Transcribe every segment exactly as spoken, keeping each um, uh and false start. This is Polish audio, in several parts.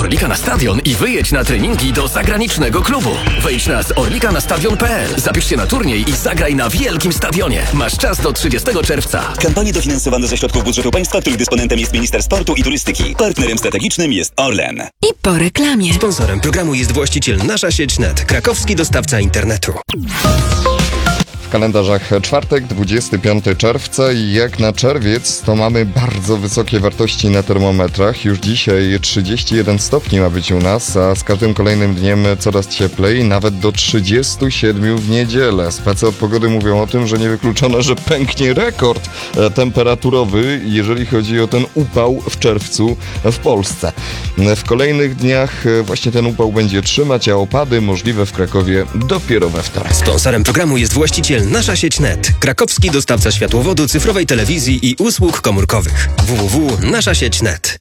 Orlika na stadion i wyjedź na treningi do zagranicznego klubu. Wejdź na z orlika na stadion kropka p l. Zapisz się na turniej i zagraj na wielkim stadionie. Masz czas do trzydziestego czerwca. Kampanie dofinansowane ze środków budżetu państwa, których dysponentem jest Minister Sportu i Turystyki. Partnerem strategicznym jest Orlen. I po reklamie. Sponsorem programu jest właściciel Nasza Sieć Net, krakowski dostawca internetu. W kalendarzach czwartek, dwudziestego piątego czerwca i jak na czerwiec to mamy bardzo wysokie wartości na termometrach. Już dzisiaj trzydzieści jeden stopni ma być u nas, a z każdym kolejnym dniem coraz cieplej, nawet do trzydziestu siedmiu w niedzielę. Specy od pogody mówią o tym, że niewykluczone, że pęknie rekord temperaturowy, jeżeli chodzi o ten upał w czerwcu w Polsce. W kolejnych dniach właśnie ten upał będzie trzymać, a opady możliwe w Krakowie dopiero we wtorek. Sponsorem programu jest właściciel Nasza Sieć Net, krakowski dostawca światłowodu, cyfrowej telewizji i usług komórkowych. w w w kropka nasza sieć kropka net.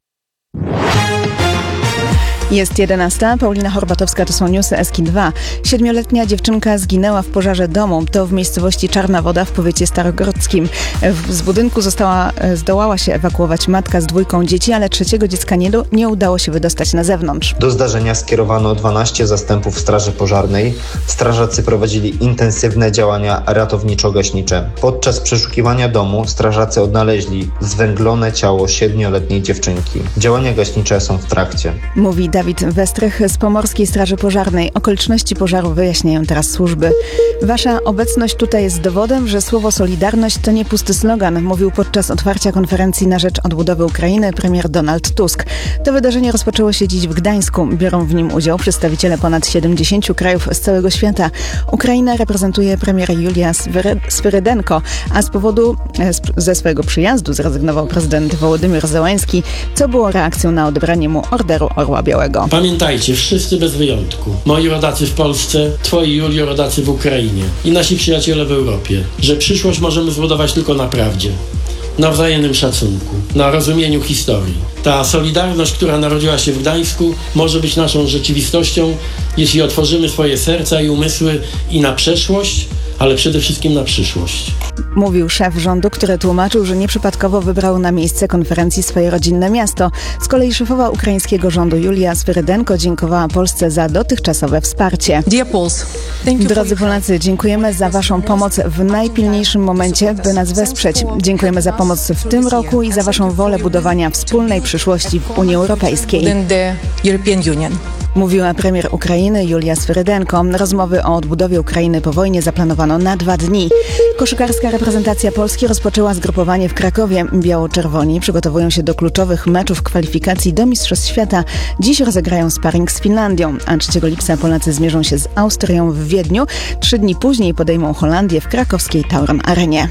Jest jedenasta. Paulina Horbatowska, to są newsy Eski dwa. Siedmioletnia dziewczynka zginęła w pożarze domu. To w miejscowości Czarna Woda w powiecie starogrodzkim. Z budynku została, zdołała się ewakuować matka z dwójką dzieci, ale trzeciego dziecka nie, do, nie udało się wydostać na zewnątrz. Do zdarzenia skierowano dwanaście zastępów straży pożarnej. Strażacy prowadzili intensywne działania ratowniczo-gaśnicze. Podczas przeszukiwania domu strażacy odnaleźli zwęglone ciało siedmioletniej dziewczynki. Działania gaśnicze są w trakcie. Mówi Dawid Westrych z Pomorskiej Straży Pożarnej. Okoliczności pożaru wyjaśniają teraz służby. Wasza obecność tutaj jest dowodem, że słowo Solidarność to nie pusty slogan, mówił podczas otwarcia konferencji na rzecz odbudowy Ukrainy premier Donald Tusk. To wydarzenie rozpoczęło się dziś w Gdańsku. Biorą w nim udział przedstawiciele ponad siedemdziesięciu krajów z całego świata. Ukrainę reprezentuje premier Julia Swyrydenko, a z powodu ze swojego przyjazdu zrezygnował prezydent Wołodymyr Zełański, co było reakcją na odebranie mu Orderu Orła Białego. Pamiętajcie, wszyscy bez wyjątku, moi rodacy w Polsce, twoi, Julio, rodacy w Ukrainie i nasi przyjaciele w Europie, że przyszłość możemy zbudować tylko na prawdzie, na wzajemnym szacunku, na rozumieniu historii. Ta solidarność, która narodziła się w Gdańsku, może być naszą rzeczywistością, jeśli otworzymy swoje serca i umysły i na przeszłość, ale przede wszystkim na przyszłość. Mówił szef rządu, który tłumaczył, że nieprzypadkowo wybrał na miejsce konferencji swoje rodzinne miasto. Z kolei szefowa ukraińskiego rządu Julia Swyrydenko dziękowała Polsce za dotychczasowe wsparcie. Drodzy Polacy, dziękujemy za waszą pomoc w najpilniejszym momencie, by nas wesprzeć. Dziękujemy za pomoc w tym roku i za waszą wolę budowania wspólnej przyszłości w Unii Europejskiej. Mówiła premier Ukrainy Julia Swyrydenko. Rozmowy o odbudowie Ukrainy po wojnie zaplanowano na dwa dni. Koszykarska reprezentacja Polski rozpoczęła zgrupowanie w Krakowie. Biało-czerwoni przygotowują się do kluczowych meczów kwalifikacji do Mistrzostw Świata. Dziś rozegrają sparring z Finlandią, a trzeciego lipca Polacy zmierzą się z Austrią w Wiedniu. Trzy dni później podejmą Holandię w krakowskiej Tauron Arenie.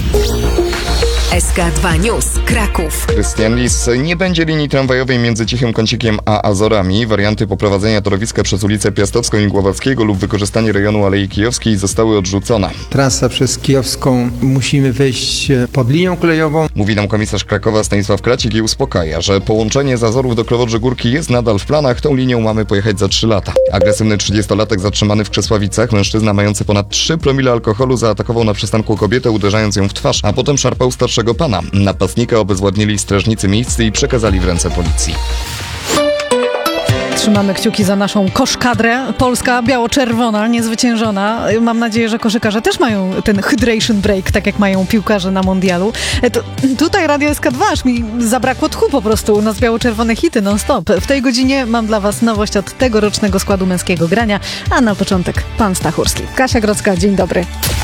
S K dwa News, Kraków. Krystian Lis. Nie będzie linii tramwajowej między Cichym Kącikiem a Azorami. Warianty poprowadzenia torowiska przez ulicę Piastowską i Głowackiego lub wykorzystanie rejonu Alei Kijowskiej zostały odrzucone. Trasa przez Kijowską musimy wejść pod linią kolejową. Mówi nam komisarz Krakowa Stanisław Kracik i uspokaja, że połączenie z Azorów do Krowodrzy Górki jest nadal w planach. Tą linią mamy pojechać za trzy lata. Agresywny trzydziestolatek zatrzymany w Krzesławicach. Mężczyzna mający ponad trzy promile alkoholu zaatakował na przystanku kobietę, uderzając ją w twarz, a potem szarpał starszego pana. Napastnika obezwładnili strażnicy miejscy i przekazali w ręce policji. Trzymamy kciuki za naszą koszkadrę. Polska biało-czerwona, niezwyciężona. Mam nadzieję, że koszykarze też mają ten hydration break, tak jak mają piłkarze na mundialu. To, tutaj Radio S K dwa, aż mi zabrakło tchu po prostu. U nas biało-czerwone hity non-stop. W tej godzinie mam dla was nowość od tegorocznego składu męskiego grania, a na początek pan Stachurski. Kasia Grodzka, dzień dobry.